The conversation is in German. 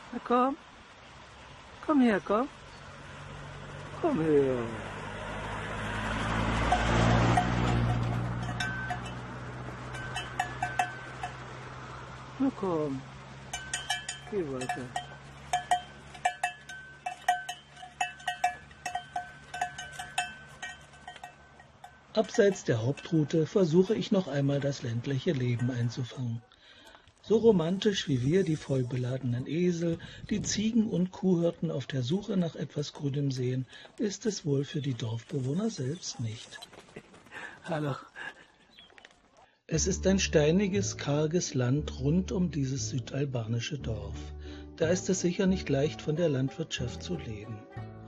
Na komm, komm her, komm. Komm her. Na komm, geh weiter. Abseits der Hauptroute versuche ich noch einmal das ländliche Leben einzufangen. So romantisch wie wir die vollbeladenen Esel, die Ziegen und Kuhhirten auf der Suche nach etwas Grünem sehen, ist es wohl für die Dorfbewohner selbst nicht. Hallo. Es ist ein steiniges, karges Land rund um dieses südalbanische Dorf. Da ist es sicher nicht leicht, von der Landwirtschaft zu leben.